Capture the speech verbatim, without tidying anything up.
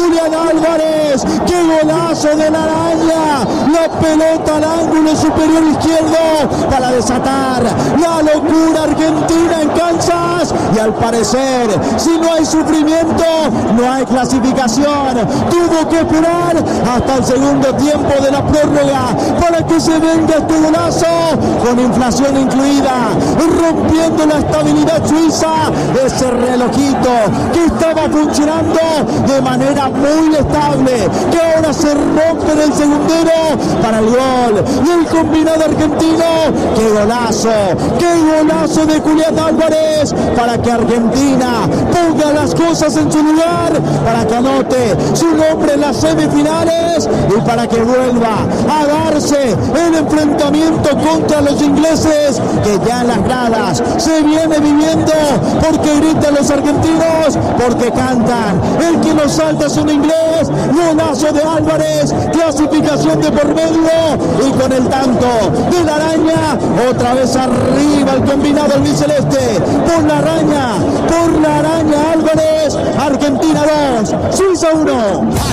Julián Álvarez, qué golazo de la araña, la pelota al ángulo superior izquierdo para desatar la locura argentina en Kansas, y al parecer, si no hay sufrimiento, no hay clasificación. Tuvo que esperar hasta el segundo tiempo de la prórroga para que se venga este golazo, con inflación incluida, rompiendo la estabilidad suiza, ese relojito que estaba funcionando de manera muy estable, que ahora se rompe en el segundero para el gol del combinado argentino. ¡Qué golazo! ¡Qué golazo de Julián Álvarez! Para que Argentina ponga las cosas en su lugar, para que anote su nombre en las semifinales y para que vuelva a darse el enfrentamiento contra los ingleses, que ya en las gradas se viene viviendo, porque gritan los argentinos, porque cantan, el que nos salta es un inglés. Golazo de Álvarez, clasificación de por medio, y con el tanto de la araña, otra vez arriba el combinado albiceleste, por la araña, por la araña Álvarez. Argentina dos, Suiza uno.